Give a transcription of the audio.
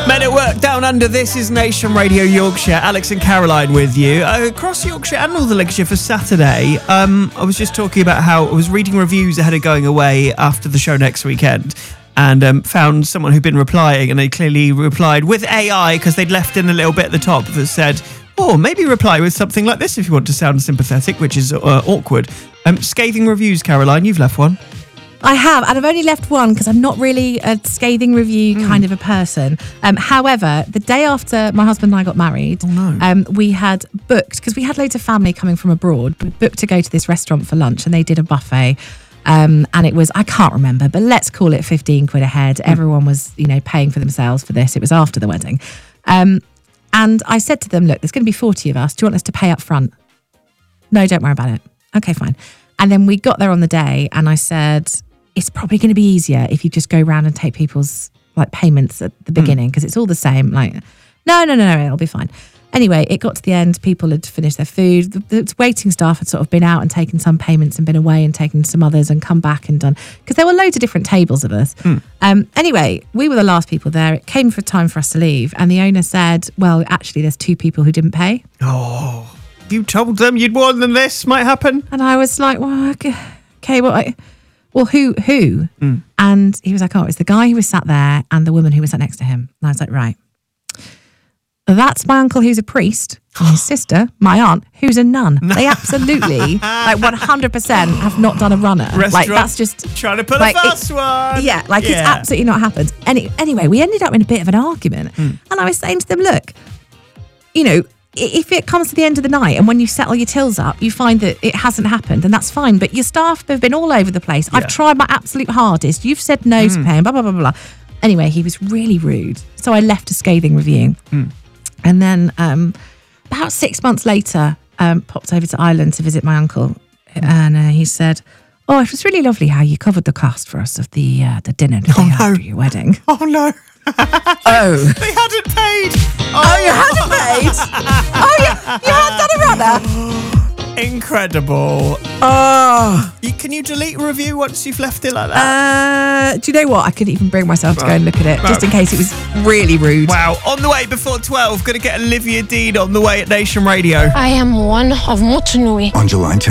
Men at Work Down Under, this is Nation Radio Yorkshire. Alex and Caroline with you. Across Yorkshire and Northern Lancashire for Saturday, I was just talking about how I was reading reviews ahead of going away after the show next weekend and found someone who'd been replying, and they clearly replied with AI because they'd left in a little bit at the top that said, maybe reply with something like this if you want to sound sympathetic, which is awkward. Scathing reviews, Caroline, you've left one. I have, and I've only left one because I'm not really a scathing review kind of a person. However, the day after my husband and I got married, we had booked, because we had loads of family coming from abroad, we booked to go to this restaurant for lunch, and they did a buffet. And it was, I can't remember, but let's call it 15 quid a head. Everyone was, paying for themselves for this. It was after the wedding. And I said to them, look, there's going to be 40 of us. Do you want us to pay up front? No, don't worry about it. Okay, fine. And then we got there on the day, and I said, it's probably going to be easier if you just go around and take people's payments at the beginning, because it's all the same. No, it'll be fine. Anyway, it got to the end. People had finished their food. The waiting staff had sort of been out and taken some payments and been away and taken some others and come back and done, because there were loads of different tables of us. Anyway, we were the last people there. It came for time for us to leave, and the owner said, well, actually, there's 2 people who didn't pay. Oh, you told them you'd warned them this might happen? And I was like, well, okay, well, who? And he was like, it's the guy who was sat there and the woman who was sat next to him. And I was like, right. That's my uncle who's a priest, and his sister, my aunt, who's a nun. They absolutely, 100% have not done a runner. That's just trying to put a fast one. Yeah, it's absolutely not happened. Anyway, we ended up in a bit of an argument. And I was saying to them, look, if it comes to the end of the night and when you settle your tills up, you find that it hasn't happened, and that's fine. But your staff have been all over the place. Yeah. I've tried my absolute hardest. You've said no to paying, blah, blah, blah, blah. Anyway, he was really rude. So I left a scathing review. And then about 6 months later, popped over to Ireland to visit my uncle. And he said, it was really lovely how you covered the cost for us of the dinner after your wedding. Oh, no. They hadn't paid. You hadn't paid? You had done a runner? Incredible. Can you delete a review once you've left it like that? Do you know what? I couldn't even bring myself to go and look at it, just in case it was really rude. Wow. On the way before 12, going to get Olivia Dean on the way at Nation Radio. I am one of Motunui. On July 10th.